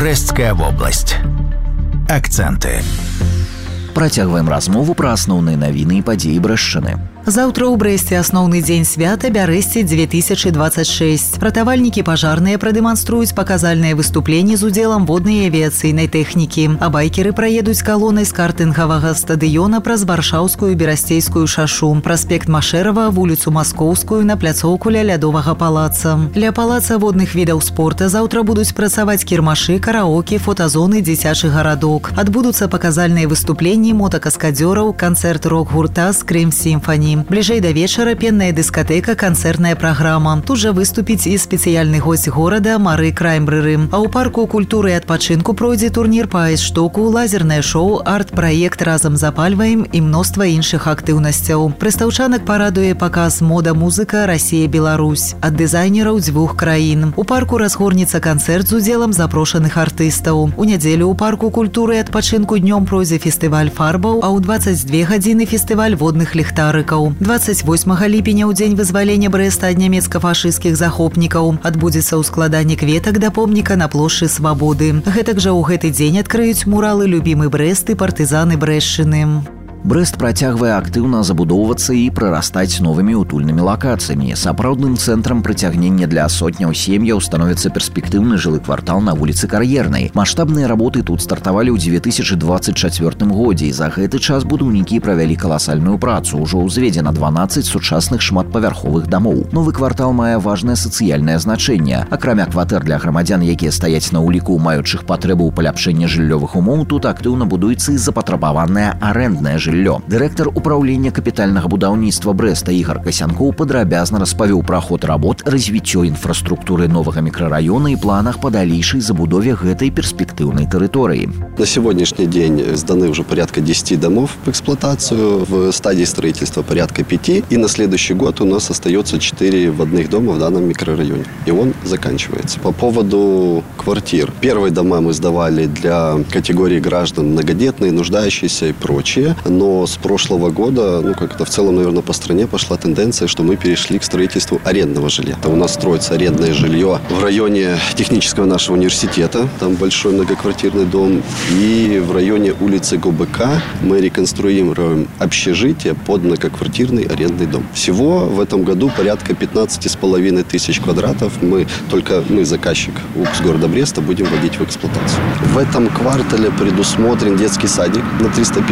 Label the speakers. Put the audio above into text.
Speaker 1: Брэсцкая вобласць. Акцэнты.
Speaker 2: Працягваем размову пра асноўныя навіны і падзеі Брэшчыны.
Speaker 3: Заўтра ў Брэсце асноўны дзень свята Бярэсце 2026. Ратавальнікі пажарныя прадэманструюць паказальнае выступленне з удзелам воднай і авіяцыйнай тэхнікі. А байкеры праедуць калонай з картынгавага стадыёна праз Варшаўскую і Берасцейскую шашу, праспект Машэрава, вуліцу Маскоўскую на пляцоўку ля Лядовага палаца. Ля палаца водных відаў спорта заўтра будуць працаваць кірмашы, караоке, фотазоны, дзіцячы гарадок. Адбудуцца паказальныя выступленні мотакаскадзёраў, канцэрт рок-гурта «Скрым-сімфані». Бліжэй да вечара пенная дыскатэка, канцэртная праграма. Тут жа выступіць і спецыяльны госць горада Мары Краймбреры. А ў парку культуры і адпачынку пройдзе турнір па айс-штоку, лазернае шоу, арт-праект «Разам запальваем» і мноства іншых актыўнасцяў. Прэстаўчанак парадуе паказ «Мода-музыка. Расія-Беларусь» ад дызайнераў дзвюх краін. У парку разгорнецца канцэрт з удзелам запрошаных артыстаў. У нядзелю ў парку культуры і адпачынку днём пройдзе фестываль фарбаў, а ў 22 гадзіны фестываль водных ліхтарыкаў. 28 ліпеня ў дзень вызвалення Брэста ад нямецка-фашысцкіх захопнікаў адбудзецца ўскладанне кветак да помніка на плошчы Свабоды. Гэтак жа ў гэты дзень адкрыюць муралы «Любімы Брэст» і «Партызаны Брэшчыны».
Speaker 2: Брэст працягвае актыўна забудоўвацца і прарастаць новымі утульнымі лакацыямі. Сапраўдным цэнтрам прыцягнення для сотняў сем'яў становіцца перспектыўны жылы квартал на вуліцы Кар'ернай. Маштабныя работы тут стартавалі ў 2024 годзе, і за гэты час будаўнікі правялі каласальную працу. Ужо ўзведзена 12 сучасных шматпавярховых дамоў. Новы квартал мае важнае сацыяльнае значэнне. Акрамя кватэр для грамадзян, якія стаяць на ўліку маючых патрэбу ў паляпшэнні жыллёвых умоў, тут актыўна будуецца і запатрабаванае арэнднае жыллё. Дырэктар управлення капітальнага будаўніцтва Брэста Ігар Касянкоў падрабязна распавёў пра ход работ, развіццё інфраструктуры новага мікрараёна і планах па далейшай забудове гэтай перспектыўнай тэрыторыі.
Speaker 4: На сегодняшний день сданы уже порядка 10 домов в эксплуатацию, в стадии строительства порядка 5, и на следующий год у нас остается 4 водных дома в данном микрорайоне, и он заканчивается. По поводу квартир. Первые дома мы сдавали для категории граждан многодетные, нуждающиеся и прочие, но с прошлого года, как-то в целом, наверное, по стране пошла тенденция, что мы перешли к строительству арендного жилья. Там у нас строится арендное жилье в районе технического нашего университета, там большой многоквартирный дом, и в районе улицы ГУБК мы реконструируем общежитие под многоквартирный арендный дом. Всего в этом году порядка 15,5 тысяч квадратов мы, заказчик УКС города Бреста, будем вводить в эксплуатацию. В этом квартале предусмотрен детский садик на 350